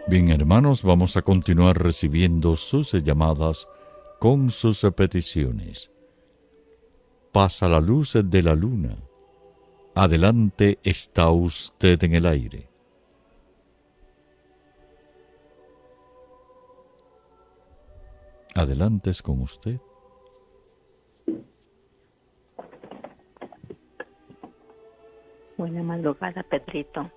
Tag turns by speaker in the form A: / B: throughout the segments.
A: Bien, hermanos, vamos a continuar recibiendo sus llamadas con sus peticiones. Pasa la luz de la luna. Adelante, está usted en el aire. Adelante, es con usted.
B: Buena madrugada, Pedrito.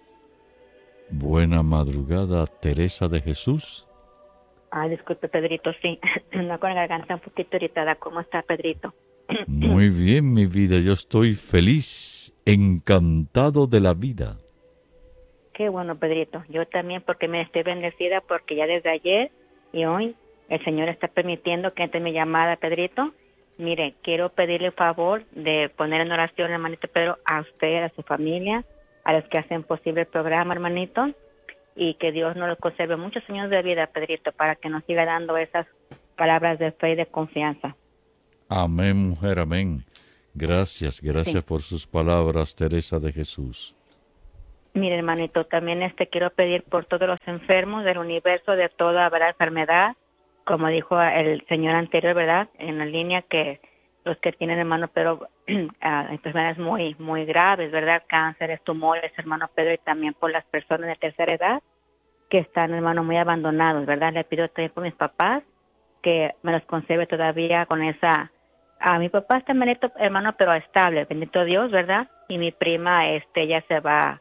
A: Buena madrugada, Teresa de Jesús.
B: Disculpe, Pedrito, sí. Ando con la garganta un poquito irritada. ¿Cómo está, Pedrito?
A: Muy bien, mi vida. Yo estoy feliz, encantado de la vida.
B: Qué bueno, Pedrito. Yo también, porque me estoy bendecida, porque ya desde ayer y hoy el Señor está permitiendo que entre mi llamada, Pedrito. Mire, quiero pedirle el favor de poner en oración, hermanito Pedro, a usted, a su familia, a los que hacen posible el programa, hermanito, y que Dios nos lo conserve muchos años de vida, Pedrito, para que nos siga dando esas palabras de fe y de confianza.
A: Amén, mujer, amén. Gracias
B: Sí.
A: por sus palabras, Teresa de Jesús.
B: Mire, hermanito, también quiero pedir por todos los enfermos del universo, de toda, ¿verdad?, enfermedad, como dijo el señor anterior, ¿verdad?, en la línea, que los que tienen, hermano Pedro, enfermedades muy, muy graves, ¿verdad?, cánceres, tumores, hermano Pedro, y también por las personas de tercera edad que están, hermano, muy abandonados, ¿verdad? Le pido también por mis papás que me los conserve todavía con esa... A mi papá está, hermano, pero estable, bendito Dios, ¿verdad? Y mi prima, ya se va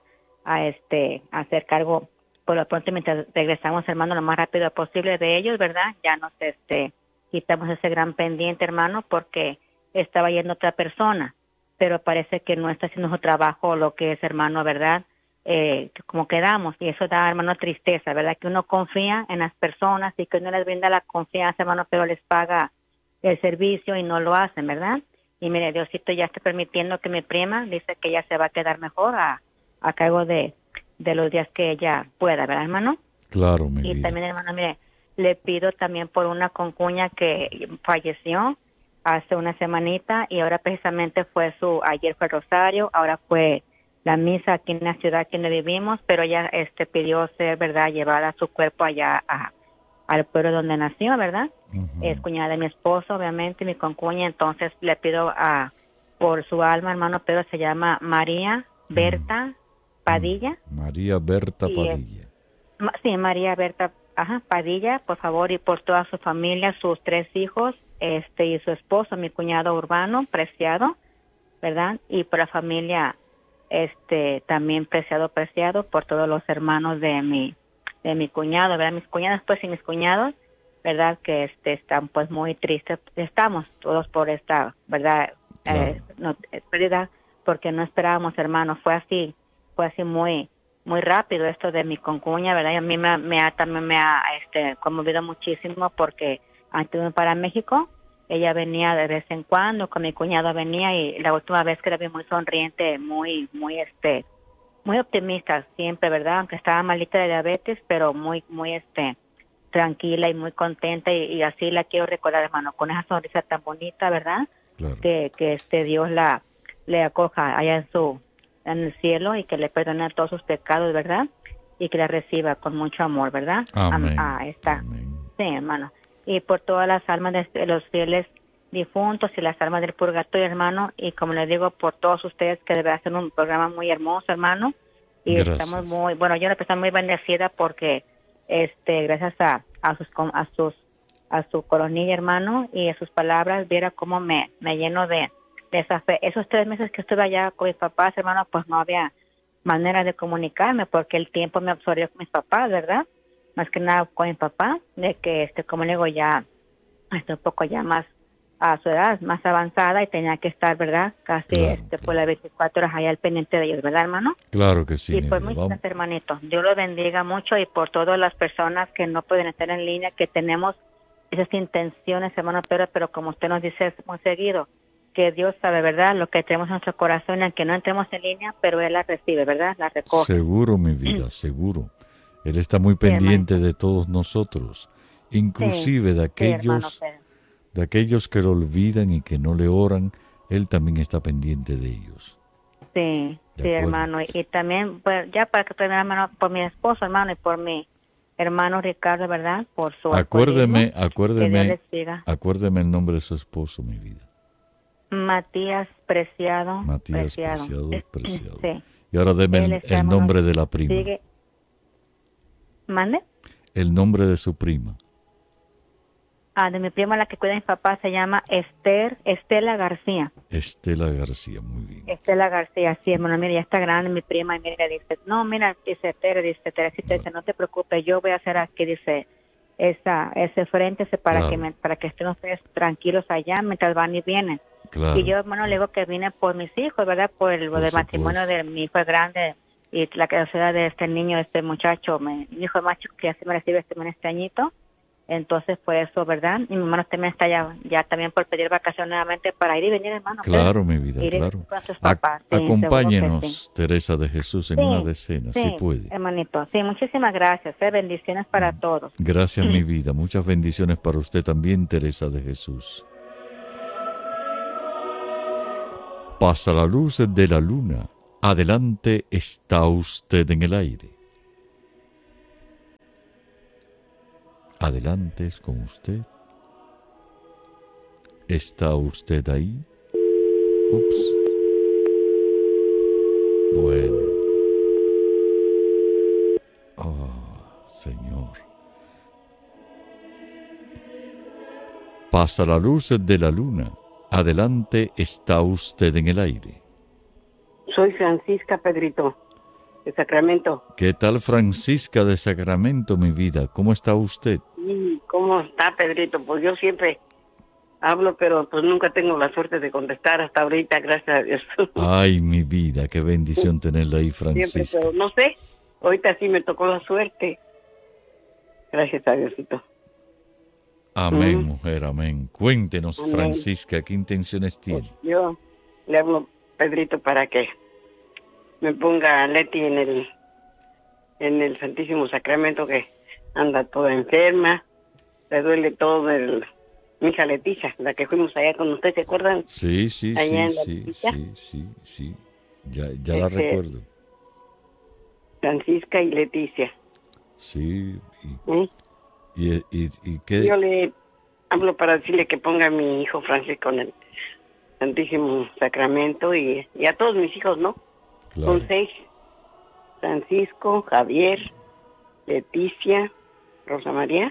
B: a hacer cargo por lo pronto mientras regresamos, hermano, lo más rápido posible de ellos, ¿verdad? Ya nos quitamos ese gran pendiente, hermano, porque estaba yendo otra persona, pero parece que no está haciendo su trabajo, lo que es, hermano, ¿verdad? Como quedamos, y eso da, hermano, tristeza, ¿verdad? Que uno confía en las personas y que uno les brinda la confianza, hermano, pero les paga el servicio y no lo hacen, ¿verdad? Y mire, Diosito ya está permitiendo que mi prima dice que ella se va a quedar mejor a cargo de los días que ella pueda, ¿verdad, hermano?
A: Claro, mi
B: Y
A: vida.
B: también, hermano, mire, le pido también por una concuña que falleció hace una semanita y ahora precisamente ayer fue el rosario, ahora fue la misa aquí en la ciudad aquí donde vivimos, pero ella pidió ser, ¿verdad?, llevada su cuerpo allá al pueblo donde nació, ¿verdad? Es cuñada de mi esposo, obviamente, mi concuña, entonces le pido por su alma, hermano Pedro, se llama María Berta Padilla.
A: María Berta
B: Y
A: Padilla.
B: sí, María Berta Padilla, por favor, y por toda su familia, sus 3 hijos, y su esposo, mi cuñado Urbano, Preciado, ¿verdad? Y por la familia, también Preciado, por todos los hermanos de mi cuñado, ¿verdad? Mis cuñadas, pues, y mis cuñados, ¿verdad? Que están, pues, muy tristes. Estamos todos por esta, ¿verdad?
A: Claro.
B: Pérdida, porque no esperábamos, hermano. Fue así muy muy rápido esto de mi concuña, ¿verdad? Y a mí también me ha conmovido muchísimo porque antes de irme para México, ella venía de vez en cuando, con mi cuñado venía, y la última vez que la vi muy sonriente, muy muy optimista siempre, ¿verdad? Aunque estaba malita de diabetes, pero muy tranquila y muy contenta, y así la quiero recordar, hermano, con esa sonrisa tan bonita, ¿verdad?
A: Claro.
B: Que Dios le acoja allá en el cielo y que le perdone todos sus pecados, ¿verdad? Y que la reciba con mucho amor, ¿verdad?
A: Amén.
B: Amén. Sí, hermano. Y por todas las almas de los fieles difuntos y las almas del purgatorio, hermano, y como les digo, por todos ustedes, que debe hacer un programa muy hermoso, hermano. Y
A: Gracias.
B: estamos yo la persona muy bendecida porque gracias a su coronilla, hermano, y a sus palabras, viera cómo me lleno de esa fe. Esos 3 meses que estuve allá con mis papás, hermano, pues no había manera de comunicarme porque el tiempo me absorbió con mis papás, ¿verdad? Más que nada con mi papá, de que, como le digo, ya un poco ya más a su edad, más avanzada, y tenía que estar, ¿verdad? Casi,
A: Claro,
B: por las 24 horas allá al pendiente de ellos, ¿verdad, hermano?
A: Claro que sí,
B: Y
A: mi
B: pues
A: vida.
B: muchas gracias, hermanito. Dios lo bendiga mucho, y por todas las personas que no pueden estar en línea, que tenemos esas intenciones, hermano Pedro, pero como usted nos dice muy seguido, que Dios sabe, ¿verdad?, lo que tenemos en nuestro corazón, aunque no entremos en línea, pero Él la recibe, ¿verdad?, la recoge.
A: Seguro, mi vida, seguro. Él está muy pendiente de todos nosotros, inclusive de aquellos que lo olvidan y que no le oran. Él también está pendiente de ellos.
B: Sí, sí, hermano. Y también, pues, ya para que termine, hermano, por mi esposo, hermano, y por mi hermano Ricardo, ¿verdad? Por su
A: Acuérdeme,
B: alcoholismo. Que Dios les siga.
A: acuérdeme el nombre de su esposo, mi vida.
B: Matías Preciado.
A: Matías Preciado.
B: Sí.
A: Y ahora deme el nombre de la prima.
B: Sigue. ¿Mande?
A: El nombre de su prima.
B: De mi prima, la que cuida a mi papá, se llama Estela García.
A: Estela García, muy bien.
B: Estela García, sí, hermano, mira, ya está grande mi prima, y mira, dice, no, mira, dice Teresita, dice, no te preocupes, yo voy a hacer aquí, dice, ese frente para que estén ustedes tranquilos allá mientras van y vienen.
A: Claro.
B: Y yo, hermano, le digo que vine por mis hijos, ¿verdad? Por el matrimonio de mi hijo grande y la capacidad de este niño, este muchacho, mi hijo macho, que ya se me recibe este añito. Entonces, por eso, ¿verdad? Y mi hermano también está ya también por pedir vacaciones nuevamente para ir y venir, hermano.
A: Claro, mi vida, claro. Acompáñenos, Teresa de Jesús, en una decena, si puede.
B: Hermanito, sí, muchísimas gracias. Bendiciones para todos.
A: Gracias, mi vida. Muchas bendiciones para usted también, Teresa de Jesús. Pasa la luz de la luna. Adelante, está usted en el aire. Adelante, es con usted. ¿Está usted ahí? Ups. Bueno. Oh, Señor. Pasa la luz de la luna. Adelante, está usted en el aire.
C: Soy Francisca, Pedrito, de Sacramento.
A: ¿Qué tal, Francisca de Sacramento, mi vida? ¿Cómo está usted?
C: ¿Cómo está, Pedrito? Pues yo siempre hablo, pero pues nunca tengo la suerte de contestar hasta ahorita, gracias a Dios.
A: Ay, mi vida, qué bendición tenerla ahí, Francisca.
C: Siempre, pero no sé, ahorita sí me tocó la suerte. Gracias a Diosito.
A: Amén, mujer, amén. Cuéntenos,
C: Amén.
A: Francisca, ¿qué intenciones tiene?
C: Pues yo le hablo, Pedrito, para que me ponga a Leti en el Santísimo Sacramento, que anda toda enferma, le duele todo mi hija Leticia, la que fuimos allá con usted, ¿se acuerdan?
A: Sí,
C: Allá
A: sí. Ya la recuerdo.
C: Francisca y Leticia.
A: Sí.
C: ¿Sí?
A: ¿Y qué?
C: Yo le hablo para decirle que ponga a mi hijo Francisco en el Santísimo Sacramento y a todos mis hijos, ¿no?
A: Claro.
C: Son 6. Francisco, Javier, Leticia, Rosa María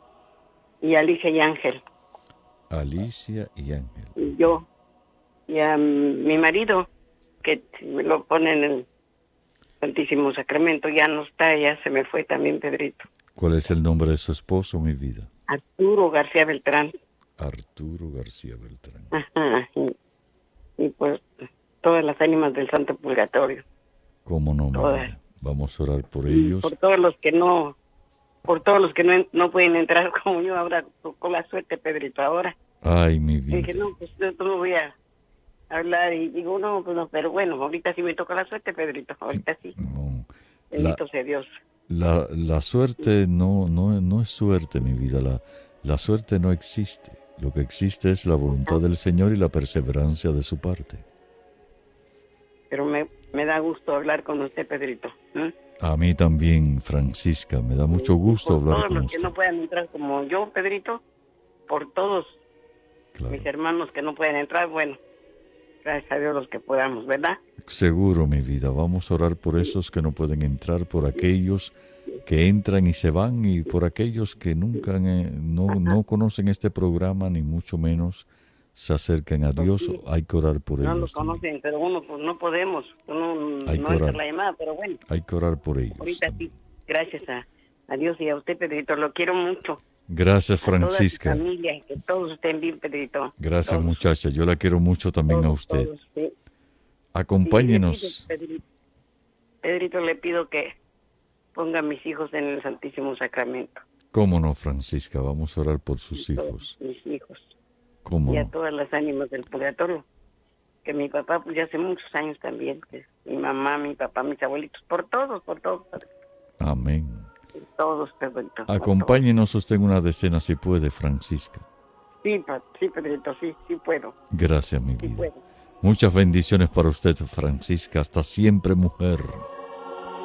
C: y Alicia y Ángel.
A: Alicia y Ángel.
C: Y yo. Y a mi marido, que me lo pone en el Santísimo Sacramento, ya no está, ya se me fue también, Pedrito.
A: ¿Cuál es el nombre de su esposo, mi vida?
C: Arturo García Beltrán.
A: Arturo García Beltrán.
C: Ajá. Y pues todas las ánimas del Santo Purgatorio.
A: ¿Cómo no, mi vida? Vamos a orar por ellos.
C: Por todos los que no pueden entrar como yo ahora, con la suerte, Pedrito, ahora.
A: Ay, mi vida.
C: Dije, no, pues yo no voy a hablar y digo, no, pues no, pero bueno, ahorita sí me toca la suerte, Pedrito, ahorita sí.
A: No.
C: Bendito sea Dios.
A: La suerte no es suerte, mi vida. La suerte no existe. Lo que existe es la voluntad del Señor y la perseverancia de su parte.
C: Pero me da gusto hablar con usted, Pedrito.
A: A mí también, Francisca, me da mucho gusto hablar con usted.
C: Por todos los que no puedan entrar como yo, Pedrito, por todos mis hermanos que no pueden entrar, bueno, gracias a Dios los que podamos, ¿verdad?
A: Seguro, mi vida, vamos a orar por esos que no pueden entrar, por aquellos que entran y se van y por aquellos que nunca no conocen este programa, ni mucho menos se acercan a Dios. Sí. Hay que orar por ellos.
C: No lo conocen, también. Pero uno pues no podemos, no entra la llamada, pero bueno.
A: Hay que orar por ellos.
C: Ahorita también. Sí, gracias a Dios y a usted, Pedrito, lo quiero mucho.
A: Gracias, Francisca.
C: A toda su familia, que todos estén bien, Pedrito.
A: Gracias,
C: todos.
A: Muchacha, yo la quiero mucho también
C: todos,
A: a usted.
C: Todos, sí.
A: Acompáñenos.
C: Pedrito, le pido que ponga a mis hijos en el Santísimo Sacramento.
A: ¿Cómo no, Francisca? Vamos a orar por sus hijos.
C: Mis hijos.
A: ¿Cómo
C: y a
A: no?
C: todas las ánimas del purgatorio. Que mi papá, pues ya hace muchos años también. Que mi mamá, mi papá, mis abuelitos, por todos.
A: Amén.
C: Todos, Pedrito.
A: Acompáñenos usted en una decena si puede, Francisca.
C: Sí, Pedrito, sí puedo.
A: Gracias, mi vida.
C: Puedo.
A: Muchas bendiciones para usted, Francisca. Hasta siempre, mujer.